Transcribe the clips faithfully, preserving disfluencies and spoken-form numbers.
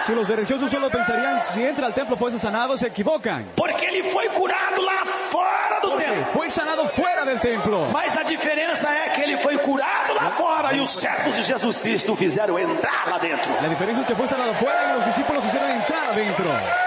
Si los religiosos solo pensarían si entra al templo fuese sanado, se equivocan. Porque ele foi curado lá fora do Porque templo. fue sanado fuera del templo. Mas a diferença é que ele foi curado lá fora e os servos de Jesus Cristo fizeram entrar lá dentro. La diferencia es que fue sanado fuera y los discípulos hicieron entrar adentro.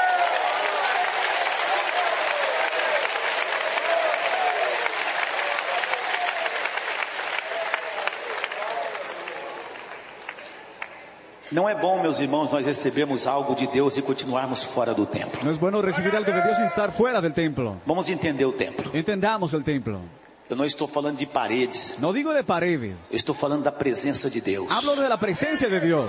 Não é bom, meus irmãos, nós recebemos algo de Deus e continuarmos fora do templo. No es bueno recibir algo de Dios y estar fuera del templo. Vamos entender o templo. Entendamos el templo. Eu não estou falando de paredes. No digo de paredes. Eu estou falando da presença de Deus. Hablo de la presencia de Dios.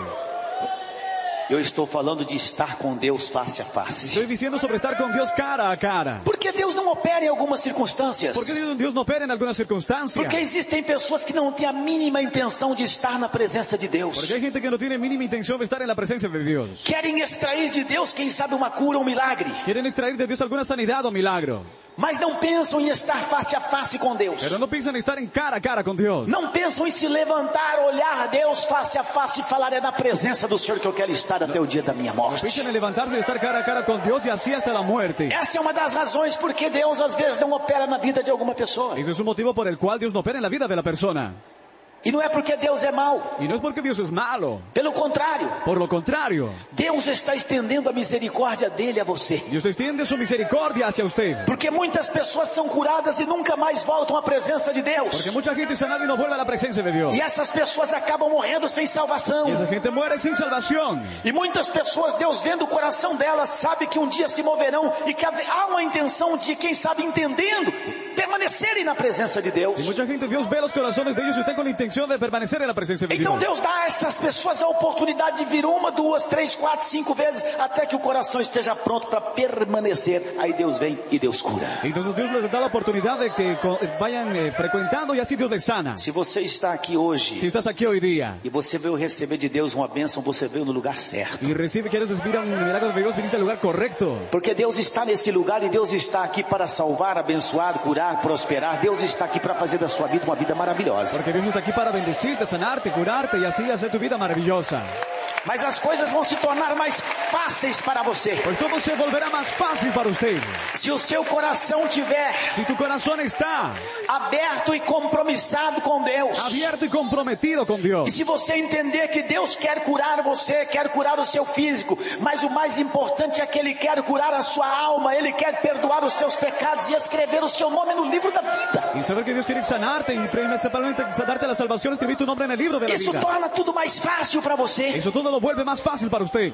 Eu estou falando de estar com Deus face a face. Estoy diciendo sobre estar con Dios cara a cara. Porque Deus não opera em algumas circunstâncias. Porque Dios no opera en algunas circunstancias. Porque existem pessoas que não têm a mínima intenção de estar na presença de Deus. Porque hay gente que no tiene mínima intención de estar en la presencia de Dios. Querem extrair de Deus, quem sabe, uma cura, um milagre. Quieren extraer de Dios alguna sanidad o milagro. Mas não pensam em estar face a face com Deus. Pero no piensan en estar en cara a cara con Dios. Não pensam em se levantar, olhar a Deus face a face e falar: é na presença do Senhor que eu quero estar até o dia da minha morte. Piensan en levantarse y estar cara a cara con Dios y así hasta la muerte. Essa é uma das razões porque Deus às vezes não opera na vida de alguma pessoa. Ese es un motivo por el cual Dios no opera en la vida de la persona. E não é porque Deus é mau. Y no es porque Dios es malo. Pelo contrário. Por lo contrario. Deus está estendendo a misericórdia dele a você. Dios extiende su misericordia hacia usted. Porque muitas pessoas são curadas e nunca mais voltam à presença de Deus. Porque mucha gente es sanada y no vuelve a la presencia de Dios. E essas pessoas acabam morrendo sem salvação. Y esa gente muere sin salvación. E muitas pessoas, Deus vendo o coração delas, sabe que um dia se moverão e que há uma intenção de, quem sabe, entendendo, permanecerem na presença de Deus. Y mucha gente, Dios ve los corazones de ellos y está con la intención de permanecer en la presencia de Dios. Então Deus dá a essas pessoas a oportunidade de vir uma, duas, três, quatro, cinco vezes, até que o coração esteja pronto para permanecer. Aí Deus vem e Deus cura. Entonces Dios les da la oportunidad de que vayan eh, frecuentando y así Dios les sana. Se você está aqui hoje, Si estás aquí hoy día e você veio receber de Deus uma bênção, você veio no lugar certo. y recibe, quieres recibir un milagro de Dios, viniste al lugar correcto. Porque Deus está nesse lugar e Deus está aqui para salvar, abençoar, curar, prosperar. Deus está aqui para fazer da sua vida uma vida maravilhosa. Porque Dios está aquí para bendecirte, sanarte, curarte y así hacer tu vida maravillosa. Mas as coisas vão se tornar mais fáceis para você. Pues todo se volverá más fácil para usted. Se o seu coração tiver Si tu corazón está aberto e compromissado com Deus. abierto y comprometido con E Dios. se você entender que Deus quer curar você, quer curar o seu físico, mas o mais importante é que Ele quer curar a sua alma, Ele quer perdoar os seus pecados e escrever o seu nome no livro da vida. Y saber que Dios quiere sanarte y principalmente darte la salvación, escribir tu nombre en el libro de la Isso vida. torna tudo mais fácil para você. Eso todo lo vuelve más fácil para usted.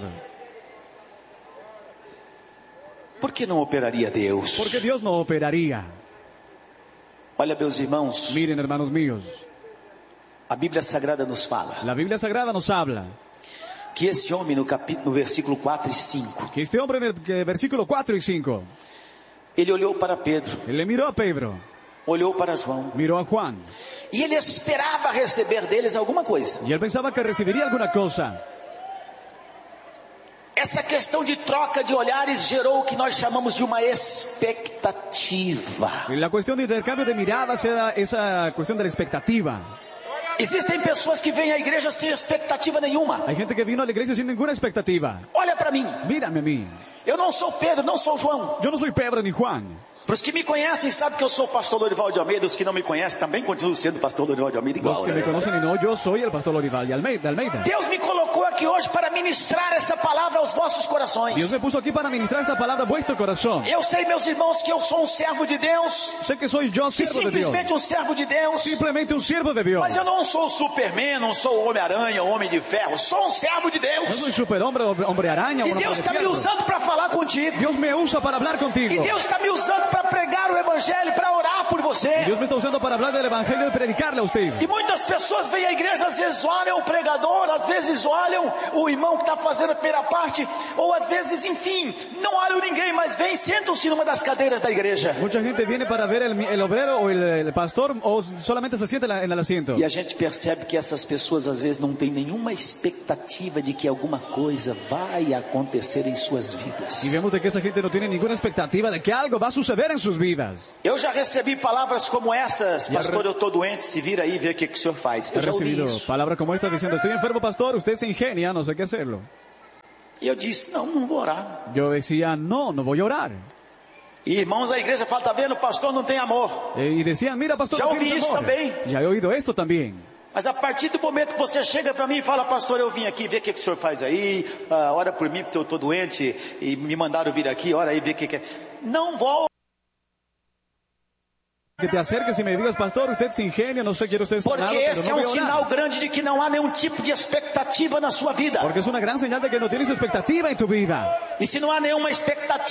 Por que não operaria Deus? Porque Dios no operaría. Olha, meus irmãos, Miren, hermanos míos, a Bíblia Sagrada nos fala la Biblia Sagrada nos habla que esse homem no, capítulo, no versículo quatro e cinco, que este hombre en el que- versículo cuatro y cinco, ele olhou para Pedro, él le miró a Pedro, olhou para João, miró a Juan, e ele esperava receber deles alguma coisa. y él pensaba que recibiría alguna cosa. Essa questão de troca de olhares gerou o que nós chamamos de uma expectativa. Y la cuestión de intercambio de miradas era esa cuestión de la expectativa. Existem pessoas que vêm à igreja sem expectativa nenhuma. Hay gente que vino a la iglesia sin ninguna expectativa. Olha para mim, Mírame a mí. eu não sou Pedro, não sou João. Yo no soy Pedro ni Juan. Para os que me conhecem, sabem que eu sou o pastor Lorival de Almeida. Os que não me conhecem também continuo sendo pastor Lorival de Almeida igual. Los que me né? conocen y no, yo soy el pastor Lorival de Almeida. de Almeida. Deus me colocou aqui hoje para ministrar essa palavra aos vossos corações. Dios me puso aquí para ministrar esta palabra a vuestro corazón. Eu sei, meus irmãos, que eu sou um servo de Deus. Sé que soy yo E siervo de Dios. simplesmente um servo de Deus. Simplemente un siervo de Dios. Mas eu não sou o Superman, não sou o Homem-Aranha, o Homem de Ferro. Sou um servo de No Deus. soy superhombre, hombre, hombre araña, E un hombre Deus de está me fierro. usando para falar contigo. Dios me usa para hablar E contigo. Deus está me usando para pregar o Evangelho, para orar por você. Dios me está usando para hablar del evangelio y predicarle a usted. E muitas pessoas vêm à igreja, às vezes olham o pregador, às vezes olham o irmão que está fazendo a primeira parte, ou às vezes, enfim, não olham ninguém, mas vêm, sentam-se numa das cadeiras da igreja. Mucha gente viene para ver el, el obrero o el, el pastor o solamente se siente en, la- en el asiento. E a gente percebe que essas pessoas às vezes não têm nenhuma expectativa de que alguma coisa vai acontecer em suas vidas. Y vemos de que esa gente no tiene ninguna expectativa de que algo va a suceder en sus vidas. Eu já recebi palavras como essas: pastor, eu estou doente, se vira aí e vê o que, que o senhor faz. He Eu já ouvi recibido isso. palabras como esta diciendo, estoy enfermo, pastor, usted se ingenia, no sé qué hacerlo. E eu disse, não, não vou orar. Yo decía, no, no voy a orar. E irmãos da igreja falam, tá vendo, o pastor não tem amor. Y decían, mira, pastor, Já no ouvi tienes isso amor. também. Ya he oído esto también. Mas a partir do momento que você chega para mim e fala, pastor, eu vim aqui ver o que, que o senhor faz aí, uh, ora por mim porque eu estou doente e me mandaram vir aqui, ora aí ver o que, que é. Não vou. Que te acerques y me digas, pastor, usted se ingenia, no sé, quiero ser sanado, Porque pero esse no é voy um a orar. sinal grande de que não há nenhum tipo de expectativa na sua vida. Porque es una gran señal de que no tienes expectativa en tu vida. E se não há nenhuma expectativa